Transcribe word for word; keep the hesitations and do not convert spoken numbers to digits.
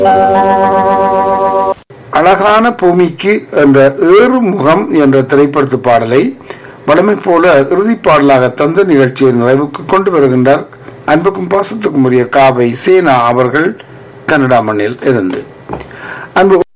அழகான பூமிக்கு என்ற ஏறு முகம் என்ற திரைப்படத்து பாடலை வடமை போல இறுதி பாடலாக தந்த நிகழ்ச்சியை நிறைவுக்கு கொண்டு வருகின்றார் அன்புக்கும் பாசத்துக்கும் உரிய காவை சேனா அவர்கள் கனடா மண்ணில் இருந்து. அன்பு